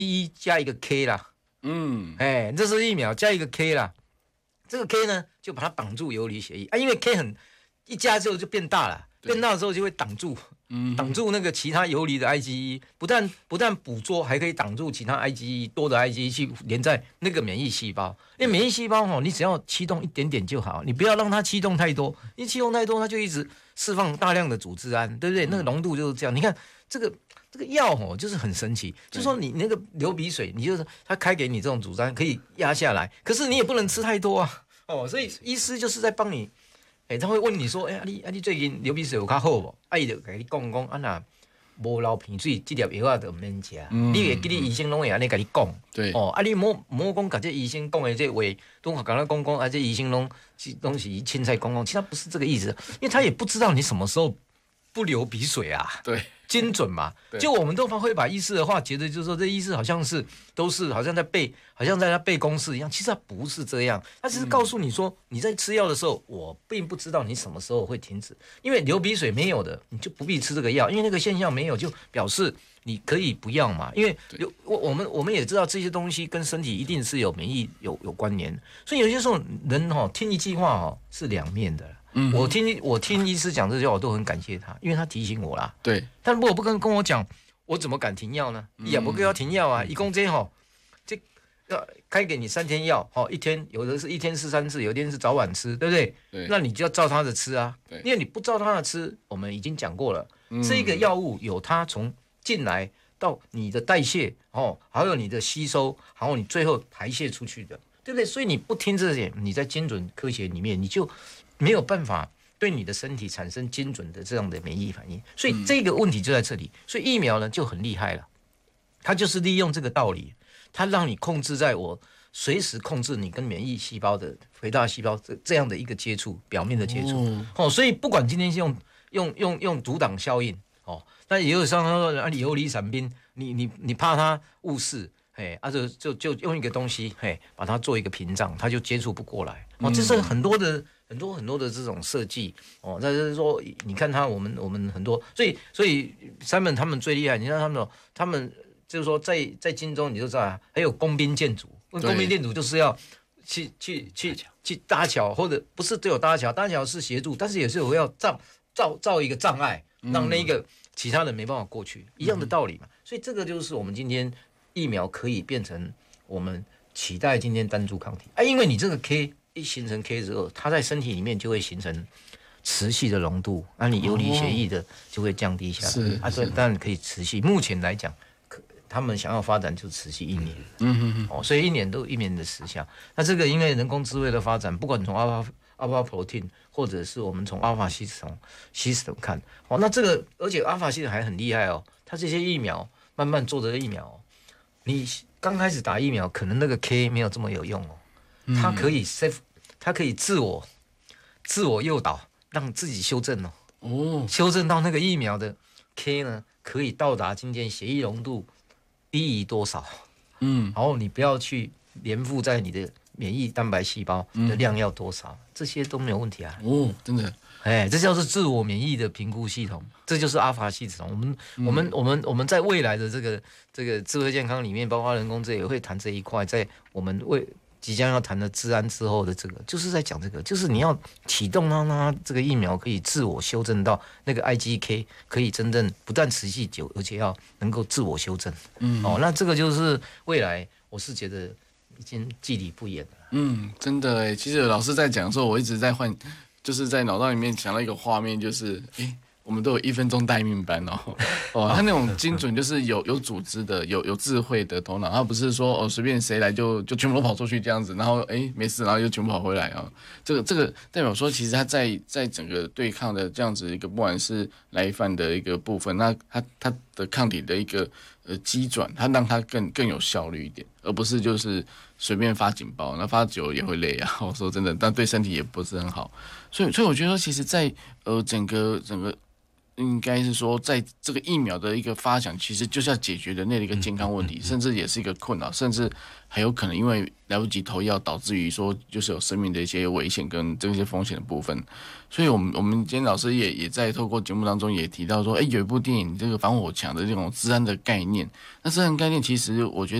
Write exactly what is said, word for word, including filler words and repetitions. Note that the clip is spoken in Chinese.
一加一个 K 啦， 嗯， 哎，这是疫苗加一个 K 啦，这个 K 呢就把它绑住游离血液啊，因为 K 很一加之后就变大了，变大之后就会挡住。挡住那个其他游离的 IgE， 不但不但捕捉，还可以挡住其他 IgE 多的 IgE 去连在那个免疫细胞。因为免疫细胞哦，你只要启动一点点就好，你不要让它启动太多，因为启动太多，它就一直释放大量的组织胺，对不对？那个浓度就是这样。你看这个这个药哦，就是很神奇，就是说你那个流鼻水，你就是它开给你这种组织胺可以压下来，可是你也不能吃太多啊。哦，所以医师就是在帮你。欸、他会问你说：“哎、欸，啊你啊你最近流鼻水有较好无？”啊，伊就跟你讲讲，啊那无流鼻水，这粒药啊就唔免食。嗯、你会记得医生拢会安尼跟你讲。 对。 哦，啊你莫莫讲，甲这医生讲的这话，都甲他讲讲，啊这医生拢东西凊彩讲讲，其实他不是这个意思，因为他也不知道你什么时候不流鼻水啊。 对。 精准嘛，就我们都会把医师的话觉得就是说这医师好像是都是好像在背，好像在他背公式一样，其实他不是这样，他只是告诉你说、嗯、你在吃药的时候，我并不知道你什么时候会停止，因为流鼻水没有的，你就不必吃这个药，因为那个现象没有，就表示你可以不要嘛，因为有我我们我们也知道这些东西跟身体一定是有免疫有有关联，所以有些时候人哈、哦、听一句话哦是两面的。嗯，我听我听医师讲这句话，我都很感谢他，因为他提醒我啦。 对， 但如果不跟跟我讲，我怎么敢停药呢？也不要停药啊！一共这吼，这要开给你三天药，哦，一天有的是一天吃三次，有的天是早晚吃，对不对？ 对， 那你就要照他的吃啊。 对， 因为你不照他的吃，我们已经讲过了，嗯、这个药物有它从进来到你的代谢，哦，还有你的吸收，还有你最后排泄出去的，对不对？所以你不听这些，你在精准科学里面，你就没有办法对你的身体产生精准的这样的免疫反应，所以这个问题就在这里。所以疫苗呢就很厉害了，它就是利用这个道理，它让你控制在我随时控制你跟免疫细胞的肥大细胞这这样的一个接触，表面的接触。哦，哦所以不管今天是用用用用阻挡效应，哦，那也有像他说啊，游离伞兵，你你你怕他误事。哎，啊就就就用一个东西，嘿，把它做一个屏障，它就接触不过来。哦，这是很多的很多很多的这种设计哦。那就是说，你看他我们我们很多，所以所以 Simon 他们最厉害。你看他们他们就是说在在金钟你就知道，还有工兵建筑，工兵建筑就是要去去去去搭桥，或者不是只有搭桥，搭桥是协助，但是也是我要造造造一个障碍，让那个其他人没办法过去，一样的道理嘛。所以这个就是我们今天。疫苗可以变成我们期待今天单株抗体啊，因为你这个 K 一形成 K 之后，它在身体里面就会形成持续的浓度，那、啊、你游离血液的就会降低下来。是啊，所以当然可以持续。目前来讲，他们想要发展就持续一年。嗯哼哼。哦，所以一年都有一年的时效。那这个因为人工智慧的发展，不管从 alpha alpha protein 或者是我们从 alpha 系统系统看，哦，那这个而且 alpha 系统还很厉害哦，它这些疫苗慢慢做的疫苗、哦。你刚开始打疫苗，可能那个 K 没有这么有用哦，它可以 safe， 它可以自我自我诱导，让自己修正哦，哦，修正到那个疫苗的 K 呢，可以到达今天血液浓度低于多少，嗯，然后你不要去连附在你的免疫蛋白细胞的量要多少，嗯、这些都没有问题啊， 哦，真的。 哎，这叫做自我免疫的评估系统，这就是阿法系统。我们、嗯、我们我们我们在未来的这个这个智慧健康里面，包括人工智能也会谈这一块。在我们未即将要谈的治安之后的这个，就是在讲这个，就是你要启动让它这个疫苗可以自我修正到那个 I G K 可以真正不但持续久，而且要能够自我修正。嗯，哦，那这个就是未来，我是觉得已经既理不言了。 嗯，真的哎，其实老师在讲的时候，我一直在换。就是在脑袋里面想到一个画面，就是诶，我们都有一分钟待命班哦，哦，他那种精准就是有有组织的，有有智慧的头脑，他不是说哦随便谁来就就全部都跑出去这样子，然后诶没事，然后又全部跑回来啊，这个这个代表说，其实他在在整个对抗的这样子一个不管是来犯的一个部分，那他他的抗体的一个呃机转，他让他更更有效率一点，而不是就是随便发警报，那发久也会累啊。我说真的，但对身体也不是很好。所以，所以我觉得说，其实在，在呃整个整个应该是说，在这个疫苗的一个发想，其实就是要解决人类的一个健康问题，甚至也是一个困扰，甚至还有可能因为来不及投药，导致于说就是有生命的一些危险跟这些风险的部分。所以，我们我们今天老师也也在透过节目当中也提到说，哎，有一部电影这个防火墙的这种治安的概念，那治安概念其实我觉得。